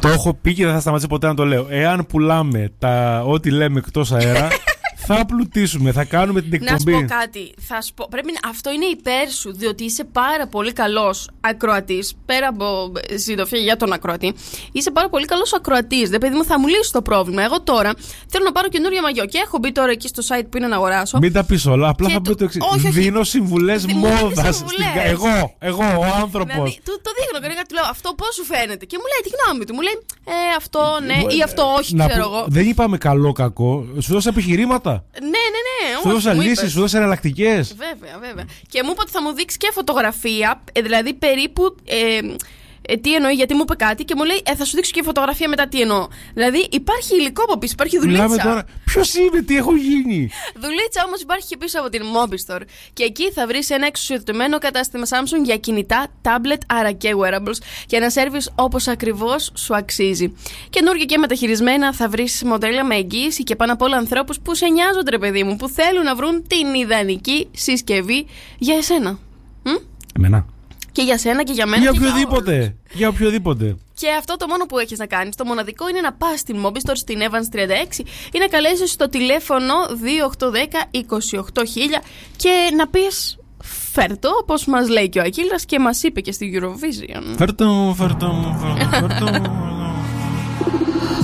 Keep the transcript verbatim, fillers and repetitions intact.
Το έχω πει και δεν θα σταματήσω ποτέ να το λέω. Εάν πουλάμε τα ό,τι λέμε εκτός αέρα, θα πλουτίσουμε, θα κάνουμε την εκπομπή. Να σου πω κάτι. Θα σου πω, πρέπει να, αυτό είναι υπέρ σου, διότι είσαι πάρα πολύ καλός ακροατής. Πέρα από συντροφία για τον ακροατή, είσαι πάρα πολύ καλός ακροατής. Δε παιδί μου, θα μου λύσει το πρόβλημα. Εγώ τώρα θέλω να πάρω καινούργια μαγιό και έχω μπει τώρα εκεί στο site που είναι να αγοράσω. Μην τα πεις όλα. Απλά θα πω το εξής. Δίνω συμβουλές μόδας. Εγώ, εγώ, ο άνθρωπος. Δηλαδή, του, το δείχνω και του λέω αυτό πώς σου φαίνεται. Και μου λέει τη γνώμη του. Μου λέει ε, αυτό ναι ή αυτό όχι, να ξέρω πω, εγώ. Δεν είπαμε καλό-κακό. Σου δώσα επιχειρήματα. Ναι, ναι, ναι. Σου δώσα λύσεις, σου δώσα εναλλακτικές. Βέβαια, βέβαια. Και μου είπε ότι θα μου δείξει και φωτογραφία, ε, δηλαδή περίπου. Ε, Ε, τι εννοεί, γιατί μου είπε κάτι και μου λέει ε, θα σου δείξω και φωτογραφία μετά τι εννοώ. Δηλαδή υπάρχει υλικό από πίσω, υπάρχει δουλίτσα. Μιλάμε τώρα. Ποιος είμαι, τι έχω γίνει. Δουλίτσα όμως υπάρχει και πίσω από την Mobistore. Και εκεί θα βρεις ένα εξουσιοδοτημένο κατάστημα Samsung για κινητά, tablet, άρα και wearables, και ένα service όπως ακριβώς σου αξίζει. Καινούργια και μεταχειρισμένα θα βρεις μοντέλα με εγγύηση και πάνω απ' όλα ανθρώπους που σε νοιάζονται, ρε παιδί μου, που θέλουν να βρουν την ιδανική συσκευή για εσένα. Μ? Εμένα. Και για σένα και για μένα. Για και οποιοδήποτε. Για, για οποιοδήποτε. Και αυτό το μόνο που έχεις να κάνεις, το μοναδικό, είναι να πας στην Mobistore στην Evans τριάντα έξι ή να καλέσεις στο τηλέφωνο δύο οκτώ ένα μηδέν είκοσι οκτώ χίλια και να πεις φέρτο, όπως μας λέει και ο Ακύλας και μας είπε και στη Eurovision. Φέρτο, φέρτο, φέρτο, φέρτο.